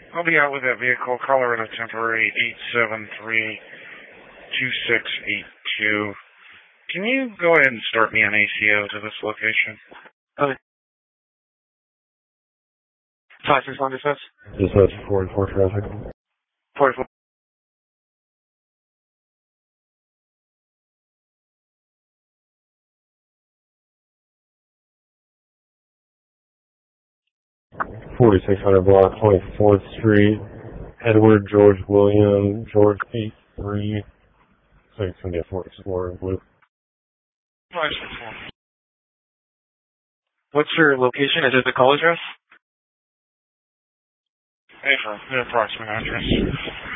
I'll be out with that vehicle. Caller at a temporary 873-2682. Can you go ahead and start me an ACO to this location? Okay. 561 dispatch. Dispatch 44 traffic. 44. $4,600 block, 24th Street, Edward George William George 83. So it's gonna be a 4 Explorer blue. 561. What's your location? Is it the call address? Hey, for the approximate address.